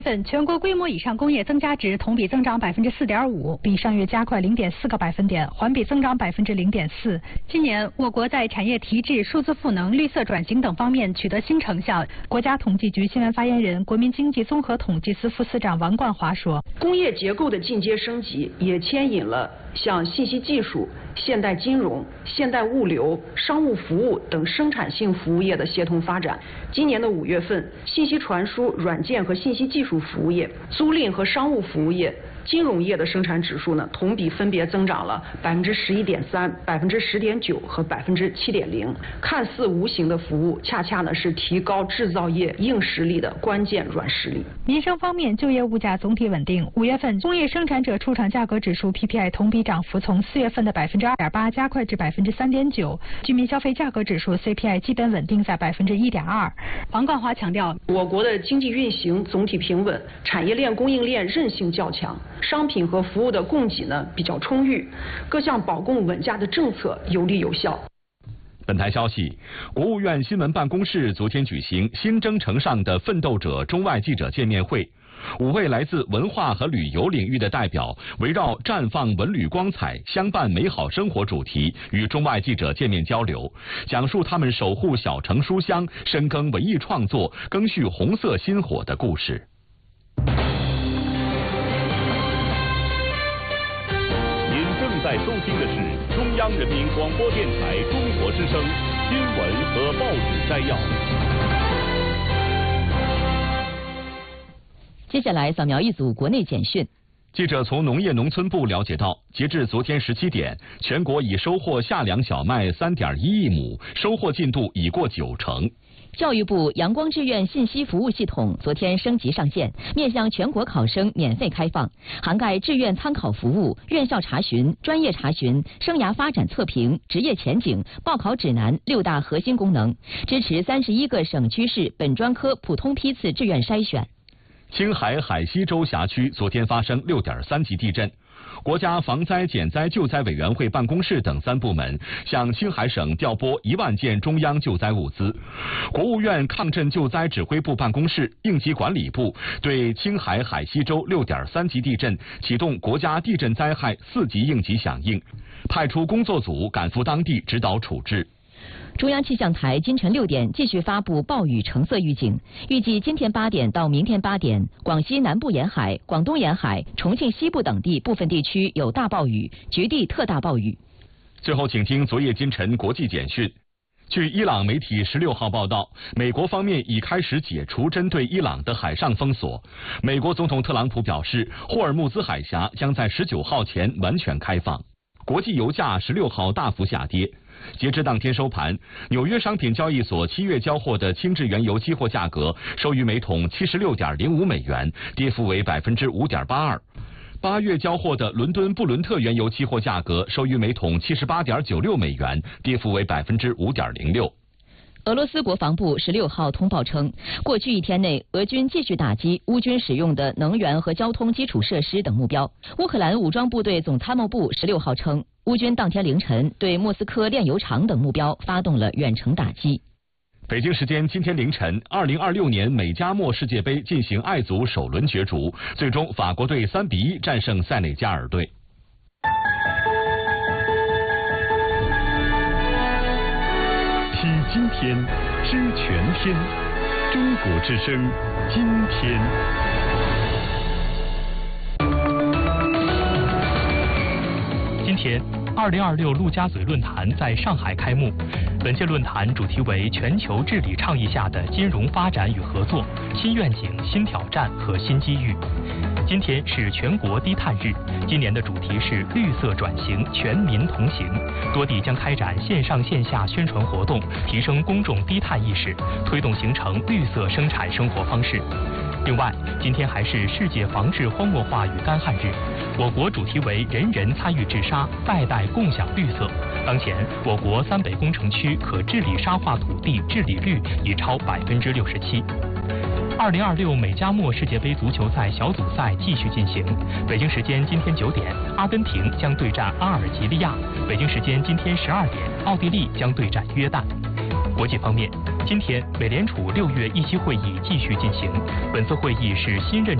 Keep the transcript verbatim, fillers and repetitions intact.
份全国规模以上工业增加值同比增长百分之四点五，比上月加快零点四个百分点，环比增长百分之零点四。今年我国在产业提质、数字赋能、绿色转型等方面取得新成效。国家统计局新闻发言人、国民经济综合统计司副司长王冠华说：“ 工业结构的进阶升级也牵引了像信息技术、现代金融、现代物流、商务服务等生产性服务业的协同发展。今年的五月份，信息传输、软件和信息技术服务业、租赁和商务服务业、金融业的生产指数呢，同比分别增长了百分之十一点三、百分之十点九和百分之七点零。看似无形的服务，恰恰呢是提高制造业硬实力的关键软实力。” 民生方面，就业物价总体稳定。五月份工业生产者出厂价格指数 P P I 同比涨幅从四月份的百分之二点八加快至百分之三点九，居民消费价格指数 C P I 基本稳定在百分之一点二。王冠华强调， 我国的经济运行总体平稳，产业链供应链韧性较强，商品和服务的供给呢比较充裕，各项保供稳价的政策有力有效。 本台消息，国务院新闻办公室昨天举行新征程上的奋斗者中外记者见面会。五位来自文化和旅游领域的代表围绕绽放文旅光彩，相伴美好生活主题与中外记者见面交流，讲述他们守护小城书香、深耕文艺创作、赓续红色薪火的故事。 您正在收听的是中央人民广播电台中国之声新闻和报纸摘要。 接下来扫描一组国内简讯。 记者从农业农村部了解到，截至昨天十七点，全国已收获夏粮小麦三点一亿亩，收获进度已过九成。 教育部阳光志愿信息服务系统昨天升级上线，面向全国考生免费开放，涵盖志愿参考服务、院校查询、专业查询、生涯发展测评、职业前景、报考指南六大核心功能，支持三十一个省区市本专科普通批次志愿筛选。 青海海西州辖区昨天发生六点三级地震，国家防灾减灾救灾委员会办公室等三部门向青海省调拨一万件中央救灾物资。国务院抗震救灾指挥部办公室、应急管理部对青海海西州六点三级地震启动国家地震灾害四级应急响应，派出工作组赶赴当地指导处置。 中央气象台今晨六点继续发布暴雨橙色预警，预计今天八点到明天八点，广西南部沿海、广东沿海、重庆西部等地部分地区有大暴雨，局地特大暴雨。 最后，请听昨夜今晨国际简讯。据伊朗媒体十六号报道，美国方面已开始解除针对伊朗的海上封锁。美国总统特朗普表示，霍尔木兹海峡将在十九号前完全开放。国际油价十六号大幅下跌。截至当天收盘，纽约商品交易所七月交货的轻质原油期货价格收于每桶七十六点零五美元，跌幅为百分之五点八二。八月交货的伦敦布伦特原油期货价格收于每桶七十八点九六美元，跌幅为百分之五点零六。 俄罗斯国防部十六号通报称，过去一天内，俄军继续打击乌军使用的能源和交通基础设施等目标。乌克兰武装部队总参谋部十六号称，乌军当天凌晨对莫斯科炼油厂等目标发动了远程打击。 北京时间今天凌晨，二零二六年美加墨世界杯进行爱组首轮角逐，最终法国队三比一战胜塞内加尔队。 听今天，知全天，中国之声，今天。 今天，二零二六陆家嘴论坛在上海开幕。本届论坛主题为全球治理倡议下的金融发展与合作、新愿景、新挑战和新机遇。今天是全国低碳日，今年的主题是绿色转型，全民同行。多地将开展线上线下宣传活动，提升公众低碳意识，推动形成绿色生产生活方式。另外，今天还是世界防治荒漠化与干旱日。我国主题为人人参与治沙，代代共享绿色。当前，我国三北工程区可治理沙化土地治理率已超百分之六十七。二零二六美加墨世界杯足球赛小组赛继续进行。北京时间今天九点，阿根廷将对战阿尔及利亚；北京时间今天十二点，奥地利将对战约旦。国际方面， 今天，美联储六月议息会议继续进行，本次会议是新任